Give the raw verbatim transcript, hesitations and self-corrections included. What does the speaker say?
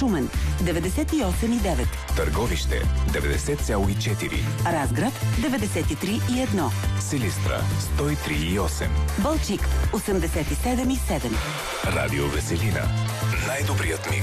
Шумен деветдесет и осем и девет, Търговище деветдесет цяло и четири, Разград деветдесет и три и едно, Силистра сто и три и осем, Балчик осемдесет и седем и седем. Радио Веселина. Най-добрият микс.